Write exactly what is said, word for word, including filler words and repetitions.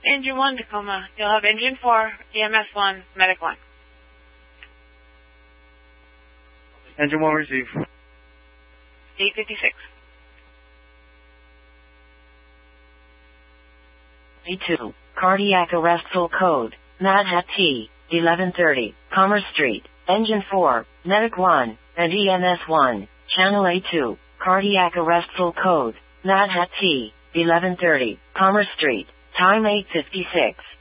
Engine one, Tacoma. You'll have Engine four, E M S one, Medic one. Engine one, receive. eight fifty-six. A two, cardiac arrest full code, Mad Hat T, eleven thirty, Commerce Street, Engine four, Medic one, and E M S one, Channel A two, cardiac arrest full code, Mad Hat T, eleven thirty, Commerce Street, time eight fifty-six.